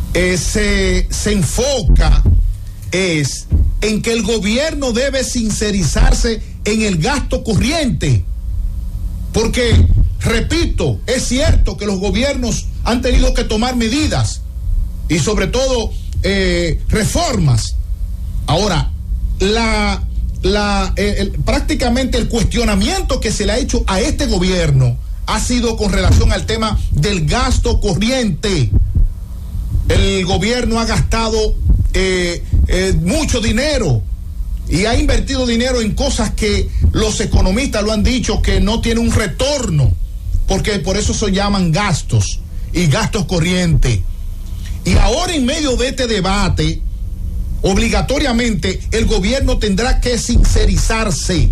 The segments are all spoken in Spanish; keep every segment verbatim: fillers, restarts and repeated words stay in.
eh, se, se enfoca es en que el gobierno debe sincerizarse en el gasto corriente, porque, repito, es cierto que los gobiernos han tenido que tomar medidas y sobre todo eh, reformas. Ahora, la, la, eh, el, prácticamente el cuestionamiento que se le ha hecho a este gobierno ha sido con relación al tema del gasto corriente. El gobierno ha gastado eh, eh, mucho dinero y ha invertido dinero en cosas que los economistas lo han dicho que no tiene un retorno, porque por eso se llaman gastos y gastos corrientes. Y ahora, en medio de este debate, obligatoriamente el gobierno tendrá que sincerizarse.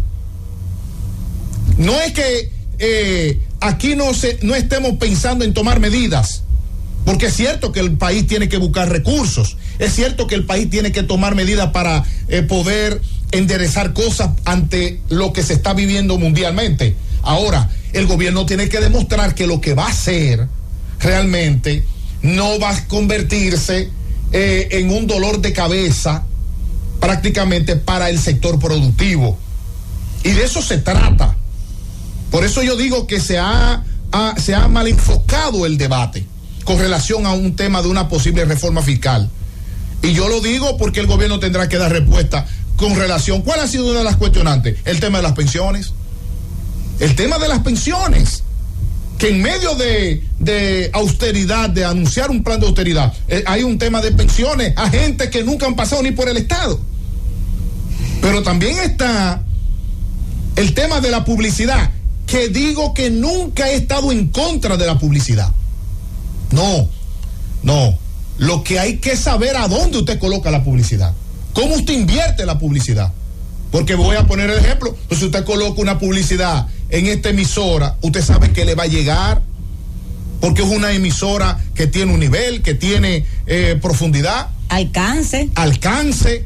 No es que eh, aquí no, se, no estemos pensando en tomar medidas, porque es cierto que el país tiene que buscar recursos, es cierto que el país tiene que tomar medidas para eh, poder enderezar cosas ante lo que se está viviendo mundialmente. Ahora, el gobierno tiene que demostrar que lo que va a hacer realmente no va a convertirse eh, en un dolor de cabeza prácticamente para el sector productivo. Y de eso se trata. Por eso yo digo que se ha, ha, se ha mal enfocado el debate con relación a un tema de una posible reforma fiscal. Y yo lo digo porque el gobierno tendrá que dar respuesta con relación. ¿Cuál ha sido una de las cuestionantes? El tema de las pensiones. El tema de las pensiones. Que en medio de, de austeridad, de anunciar un plan de austeridad, eh, hay un tema de pensiones a gente que nunca han pasado ni por el Estado. Pero también está el tema de la publicidad, que digo que nunca he estado en contra de la publicidad. No, no. Lo que hay que saber a dónde usted coloca la publicidad, cómo usted invierte la publicidad. Porque voy a poner el ejemplo, pues si usted coloca una publicidad en esta emisora, usted sabe que le va a llegar, porque es una emisora que tiene un nivel, que tiene eh, profundidad, alcance. Alcance.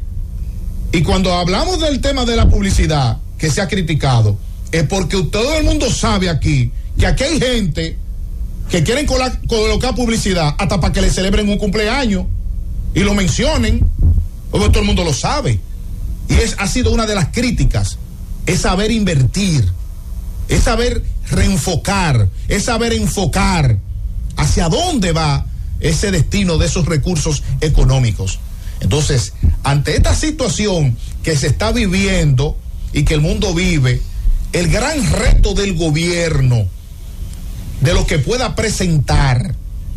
Y cuando hablamos del tema de la publicidad que se ha criticado, es porque todo el mundo sabe aquí que aquí hay gente que quieren cola, colocar publicidad hasta para que le celebren un cumpleaños y lo mencionen, porque todo el mundo lo sabe. Y es, ha sido una de las críticas, es saber invertir, es saber reenfocar, es saber enfocar hacia dónde va ese destino de esos recursos económicos. Entonces, ante esta situación que se está viviendo y que el mundo vive, el gran reto del gobierno, de lo que pueda presentar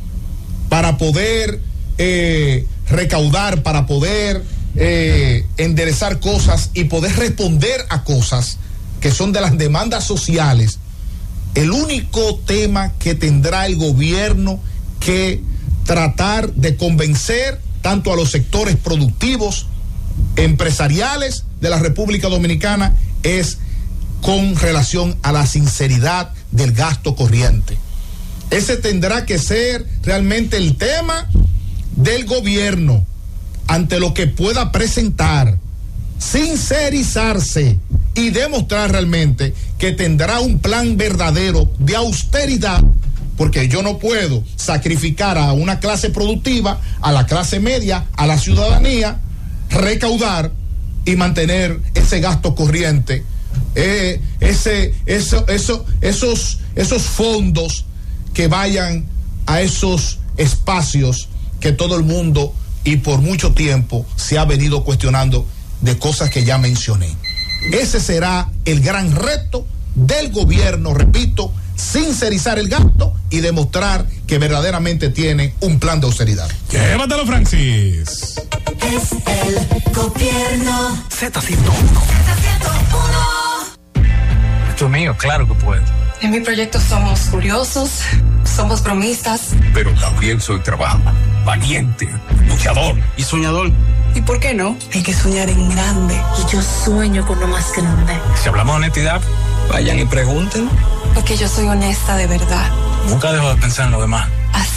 para poder eh, recaudar, para poder eh, enderezar cosas y poder responder a cosas que son de las demandas sociales, el único tema que tendrá el gobierno que tratar de convencer tanto a los sectores productivos, empresariales de la República Dominicana es con relación a la sinceridad del gasto corriente. Ese tendrá que ser realmente el tema del gobierno ante lo que pueda presentar, sincerizarse y demostrar realmente que tendrá un plan verdadero de austeridad, porque yo no puedo sacrificar a una clase productiva, a la clase media, a la ciudadanía, recaudar y mantener ese gasto corriente, eh, ese, eso, eso, esos, esos fondos que vayan a esos espacios que todo el mundo y por mucho tiempo se ha venido cuestionando de cosas que ya mencioné. Ese será el gran reto del gobierno, repito, sincerizar el gasto y demostrar que verdaderamente tiene un plan de austeridad. Llévatelo, Francis. Es el gobierno. Z ciento uno. Z ciento uno. Esto es mío, claro que puedo. En mi proyecto somos curiosos, somos bromistas. Pero también soy trabajador, valiente, luchador y soñador. ¿Y por qué no? Hay que soñar en grande. Y yo sueño con lo más grande. Si hablamos de honestidad, vayan y pregunten. Porque yo soy honesta de verdad. Nunca dejo de pensar en lo demás.